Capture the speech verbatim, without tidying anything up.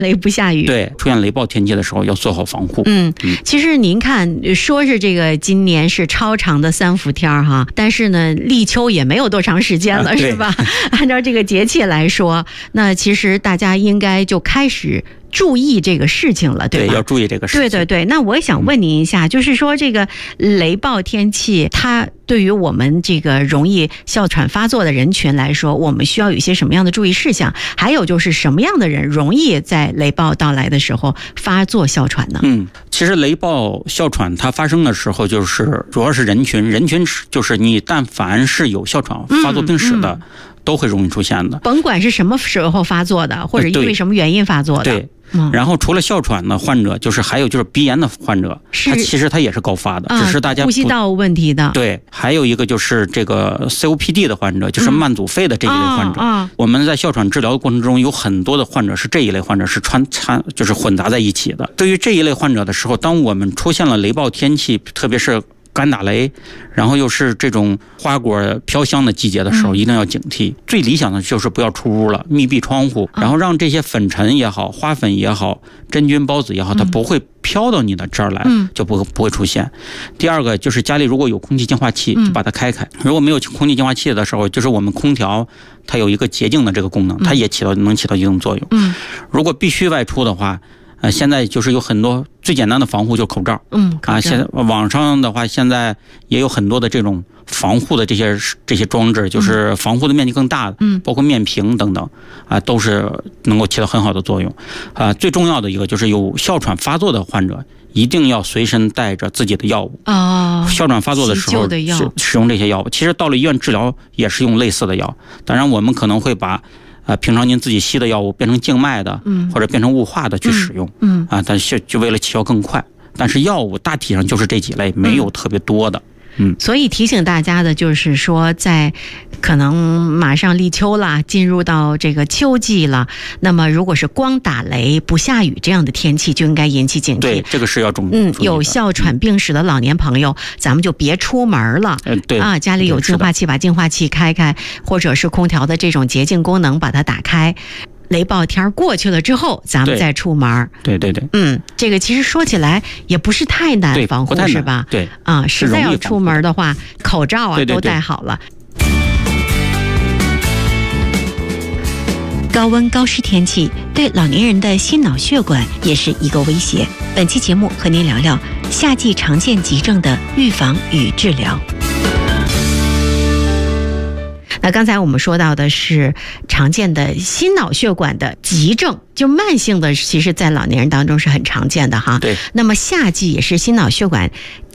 雷不下雨。 对，出现雷暴天气的时候要做好防护。 嗯，其实您看，说是这个今年是超长的三伏天哈，但是呢，立秋也没有多长时间了，啊、是吧？按照这个节气来说，那其实大家应该就开始注意这个事情了，对吧？ 对，要注意这个事情。 对对对，那我也想问您一下，嗯、就是说这个雷暴天气，它对于我们这个容易哮喘发作的人群来说，我们需要有一些什么样的注意事项？还有就是什么样的人容易在雷暴到来的时候发作哮喘呢？ 嗯，其实雷暴哮喘它发生的时候，就是主要是人群，人群就是你但凡是有哮喘发作病史的。嗯嗯都会容易出现的， 甭管是什么时候发作的，或者因为什么原因发作的。 对，嗯、然后除了哮喘的患者，就是还有就是鼻炎的患者，他其实他也是高发的， 啊、 只是大家呼吸道问题的。 对，还有一个就是这个 C O P D 的患者，就是慢阻肺的这一类患者。 嗯啊、 我们在哮喘治疗的过程中，有很多的患者是这一类患者是穿掺就是混杂在一起的。对于这一类患者的时候，当我们出现了雷暴天气，特别是干打雷，然后又是这种花果飘香的季节的时候，一定要警惕。嗯、最理想的就是不要出屋了，密闭窗户，然后让这些粉尘也好、花粉也好、真菌孢子也好，它不会飘到你的这儿来，嗯、就不不会出现。第二个就是家里如果有空气净化器，就把它开开；如果没有空气净化器的时候，就是我们空调它有一个洁净的这个功能，它也起到能起到一定作用。嗯，如果必须外出的话。呃，现在就是有很多最简单的防护，就是口罩。 嗯， 啊，现在网上的话，现在也有很多的这种防护的这些这些装置，就是防护的面积更大的，嗯，包括面屏等等，啊，都是能够起到很好的作用。啊，最重要的一个就是有哮喘发作的患者，一定要随身带着自己的药物。 哦， 哮喘发作的时候使使用这些药物，其实到了医院治疗也是用类似的药，当然我们可能会把。啊，平常您自己吸的药物变成静脉的，嗯，或者变成雾化的去使用，嗯，啊，但是就为了起效更快。但是药物大体上就是这几类，没有特别多的。嗯， 所以提醒大家的就是说，在可能马上立秋了，进入到这个秋季了，那么如果是光打雷不下雨这样的天气，就应该引起警惕。 对，这个是要重嗯，有哮喘病史的老年朋友，嗯、咱们就别出门了。 嗯，对啊，家里有净化器，把净化器开开，或者是空调的这种洁净功能把它打开。雷暴天过去了之后，咱们再出门。 对对对， 嗯，这个其实说起来也不是太难防护，是吧？ 对啊，实在要出门的话，口罩啊对对对都戴好了。高温高湿天气对老年人的心脑血管也是一个威胁。本期节目和您聊聊夏季常见急症的预防与治疗。那刚才我们说到的是常见的心脑血管的急症，就慢性的，其实在老年人当中是很常见的哈。 对。 那么夏季也是心脑血管